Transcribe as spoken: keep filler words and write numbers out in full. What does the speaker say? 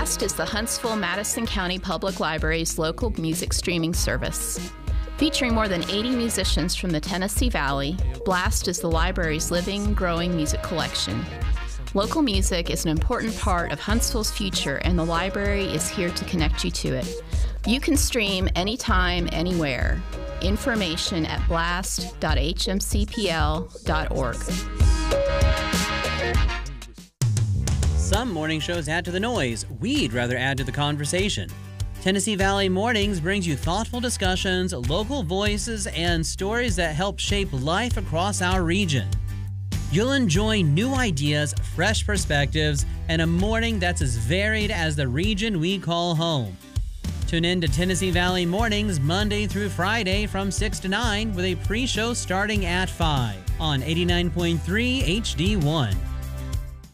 Blast is the Huntsville-Madison County Public Library's local music streaming service. Featuring more than eighty musicians from the Tennessee Valley, Blast is the library's living, growing music collection. Local music is an important part of Huntsville's future, and the library is here to connect you to it. You can stream anytime, anywhere. Information at blast dot h m c p l dot org. Some morning shows add to the noise. We'd rather add to the conversation. Tennessee Valley Mornings brings you thoughtful discussions, local voices, and stories that help shape life across our region. You'll enjoy new ideas, fresh perspectives, and a morning that's as varied as the region we call home. Tune in to Tennessee Valley Mornings Monday through Friday from six to nine with a pre-show starting at five on eighty-nine point three H D one.